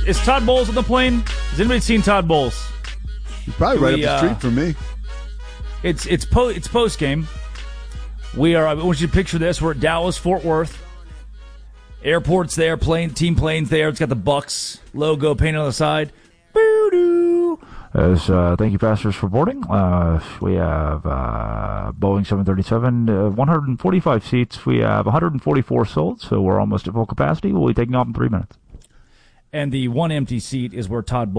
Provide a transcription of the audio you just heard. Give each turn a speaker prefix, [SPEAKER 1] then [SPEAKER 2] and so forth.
[SPEAKER 1] Is Todd Bowles on the plane? Has anybody seen Todd Bowles?
[SPEAKER 2] He's probably right up the street from me.
[SPEAKER 1] It's post game. I want you to picture this. We're at Dallas Fort Worth. Airport's there, team plane's there. It's got the Bucks logo painted on the side. Boo-doo.
[SPEAKER 3] Thank you, passengers, for boarding. We have Boeing 737, 145 seats. We have 144 sold, so we're almost at full capacity. We'll be taking off in 3 minutes.
[SPEAKER 1] And the one empty seat is where Todd Bowles